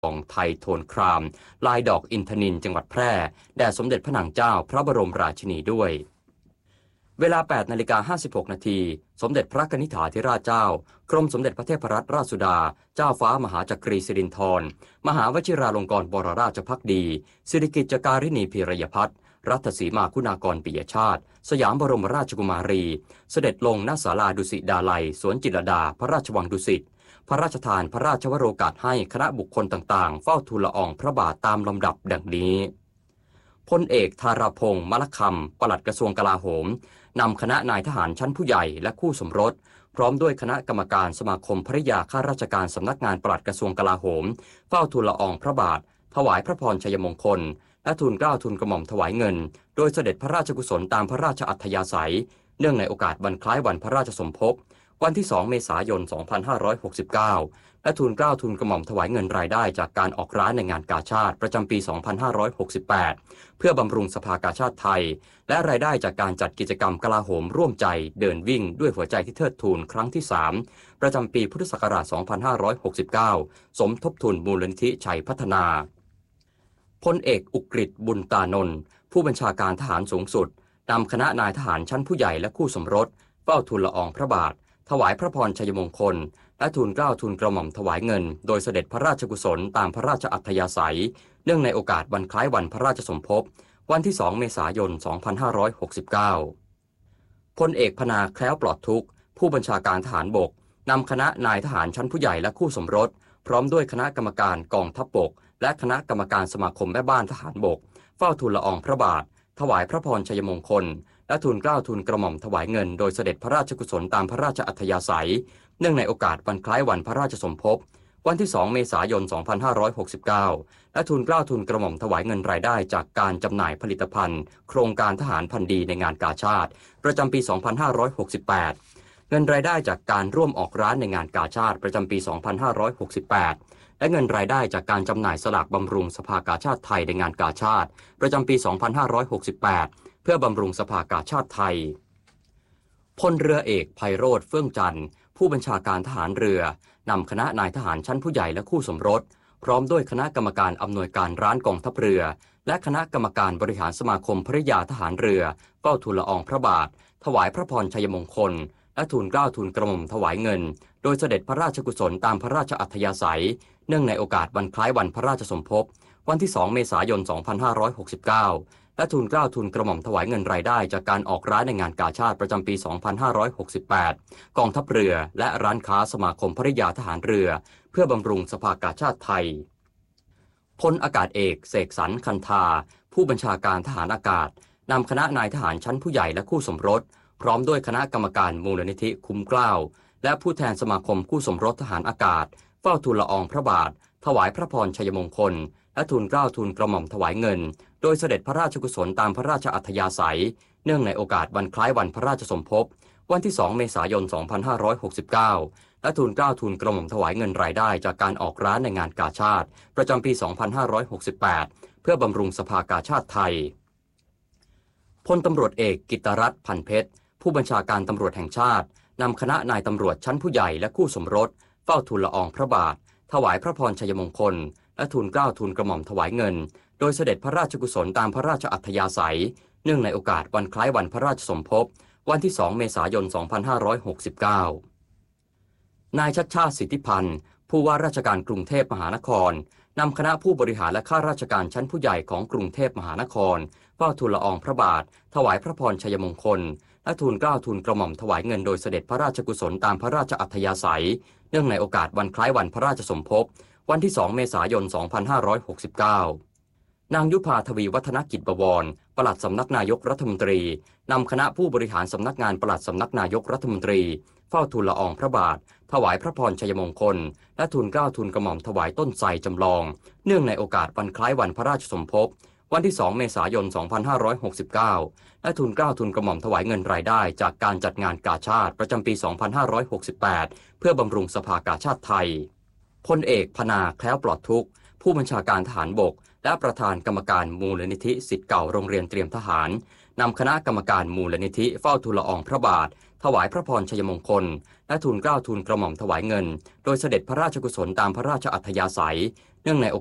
ของไทยโทนครามลายดอกอินทนิลจังหวัดแพร่แด่สมเด็จพระนางเจ้าพระบรมราชินีด้วยเวลา 8:56 นาทีสมเด็จพระกนิษฐาธิราชเจ้ากรมสมเด็จพระเทพรัตนราชสุดาเจ้าฟ้ามหาจักรีสิรินธรมหาวชิราลงกรณ์บรมราชภักดีสิริกิติ์จการิณีพีรยพัฒน์รัตสีมาคุณากรปิยชาติสยามบรมราชกุมารีเสด็จลงณศาลาดุสิตดาลัยสวนจิตรลดาพระราชวังดุสิตพระราชทานพระราชวโรกาสให้คณะบุคคลต่างๆเฝ้าทูลละอองพระบาทตามลำดับดังนี้พลเอกธาราพงษ์มลคำปลัดกระทรวงกลาโหมนำคณะนายทหารชั้นผู้ใหญ่และคู่สมรสพร้อมด้วยคณะกรรมการสมาคมภริยาข้าราชการสำนักงานปลัดกระทรวงกลาโหมเฝ้าทูลละอองพระบาทถวายพระพรชัยมงคลและทูลเกล้าทูลกระหม่อมถวายเงินโดยเสด็จพระราชกุศลตามพระราชอัธยาศัยเนื่องในโอกาสวันคล้ายวันพระราชสมภพวันที่ 2 เมษายน 2569 และทูลเกล้าทูลกระหม่อมถวายเงินรายได้จากการออกร้านในงานกาชาดประจำปี 2568 เพื่อบำรุงสภากาชาดไทยและรายได้จากการจัดกิจกรรมกลาโหมร่วมใจเดินวิ่งด้วยหัวใจที่เทิดทูนครั้งที่ 3 ประจำปีพุทธศักราช 2569 สมทบทุนมูลนิธิชัยพัฒนาพลเอกอุกฤษบุญตานนท์ผู้บัญชาการทหารสูงสุดนำคณะนายทหารชั้นผู้ใหญ่และคู่สมรสเฝ้าทูลละอองพระบาทถวายพระพรชัยมงคลและทูลเกล้าทูลกระหม่อมถวายเงินโดยเสด็จพระราชกุศลตามพระราชอัธยาศัยเนื่องในโอกาสวันคล้ายวันพระราชสมภพวันที่ 2 เมษายน 2569 พลเอกพนาแคล้วปลอดทุกข์ผู้บัญชาการทหารบกนำคณะนายทหารชั้นผู้ใหญ่และคู่สมรสพร้อมด้วยคณะกรรมการกองทัพบกและคณะกรรมการสมาคมแม่บ้านทหารบกเฝ้าทูลละอองพระบาทถวายพระพรชัยมงคลและทูลเกล้าทูลกระหม่อมถวายเงินโดยเสด็จพระราชกุศลตามพระราชอัธยาศัยเนื่องในโอกาสวันคล้ายวันพระราชสมภพวันที่ 2 เมษายน 2569 และทูลเกล้าทูลกระหม่อมถวายเงินรายได้จากการจำหน่ายผลิตภัณฑ์โครงการทหารพันดีในงานกาชาดประจำปี 2568 เงินรายได้จากการร่วมออกร้านในงานกาชาดประจำปี 2568 และเงินรายได้จากการจำหน่ายสลากบำรุงสภากาชาดไทยในงานกาชาดประจำปี 2568 เพื่อบำรุงสภากาชาดไทยพลเรือเอกไพโรจน์เฟื่องจันทร์ผู้บัญชาการทหารเรือนำคณะนายทหารชั้นผู้ใหญ่และคู่สมรสพร้อมด้วยคณะกรรมการอำนวยการร้านกองทัพเรือและคณะกรรมการบริหารสมาคมภริยาทหารเรือเฝ้าทูลละอองพระบาทถวายพระพรชัยมงคลและทูลเกล้าทูลกระหม่อมถวายเงินโดยเสด็จพระราชกุศลตามพระราชอัธยาศัยเนื่องในโอกาสวันคล้ายวันพระราชสมภพวันที่ 2 เมษายน 2569 และทูลเกล้าทูลกระหม่อมถวายเงินรายได้จากการออกร้านในงานกาชาดประจำปี 2568 กองทัพเรือและร้านค้าสมาคมภริยาทหารเรือเพื่อบำรุงสภากาชาดไทยพลอากาศเอกเสกสรรคันธาผู้บัญชาการทหารอากาศนำคณะนายทหารชั้นผู้ใหญ่และคู่สมรสพร้อมด้วยคณะกรรมการมูลนิธิคุ้มเกล้าและผู้แทนสมาคมคู่สมรสทหารอากาศเฝ้าทูลละอองพระบาทถวายพระพรชัยมงคลและทูลเกล้าทูลกระหม่อมถวายเงินโดยเสด็จพระราชกุศลตามพระราชอัธยาศัยเนื่องในโอกาสวันคล้ายวันพระราชสมภพวันที่ 2 เมษายน 2569 และทูลเกล้าทูลกระหม่อมถวายเงินรายได้จากการออกร้านในงานกาชาดประจำปี 2568 เพื่อบำรุงสภากาชาดไทยพลตำรวจเอกกิตติรัตน์พันเพชรผู้บัญชาการตำรวจแห่งชาตินำคณะนายตำรวจชั้นผู้ใหญ่และคู่สมรสเฝ้าทูลละอองพระบาทถวายพระพรชัยมงคลและทูลเกล้าทูลกระหม่อมถวายเงินโดยเสด็จพระราชกุศลตามพระราชอัธยาศัยเนื่องในโอกาสวันคล้ายวันพระราชสมภพวันที่ 2 เมษายน 2569 นายชัชชาติสิทธิพันธ์ผู้ว่าราชการกรุงเทพมหานครนำคณะผู้บริหารและข้าราชการชั้นผู้ใหญ่ของกรุงเทพมหานครเฝ้าทูลละอองพระบาทถวายพระพรชัยมงคลและทูลเกล้าทูลกระหม่อมถวายเงินโดยเสด็จพระราชกุศลตามพระราชอัธยาศัยเนื่องในโอกาสวันคล้ายวันพระราชสมภพวันที่ 2 เมษายน 2569 นางยุพาทวีวัฒนกิจบวรปลัดสำนักนายกรัฐมนตรีนำคณะผู้บริหารสำนักงานปลัดสำนักนายกรัฐมนตรีเฝ้าทูลละอองพระบาทถวายพระพรชัยมงคลและทูลเกล้าทูลกระหม่อมถวายต้นไทรจำลองเนื่องในโอกาสวันคล้ายวันพระราชสมภพวันที่ 2 เมษายน 2569 และทูลเกล้าทูลกระหม่อมถวายเงินรายได้จากการจัดงานกาชาดประจำปี 2568 เพื่อบำรุงสภากาชาดไทยพลเอกพนาแคล้วปลอดทุกข์ผู้บัญชาการทหารบกและประธานกรรมการมูลนิธิศิษย์เก่าโรงเรียนเตรียมทหารนำคณะกรรมการมูลนิธิเฝ้าทูลละอองพระบาทถวายพระพรชัยมงคลและทูลเกล้าทูลกระหม่อมถวายเงินโดยเสด็จพระราชกุศลตามพระราชอัธยาศัยเนื่องใน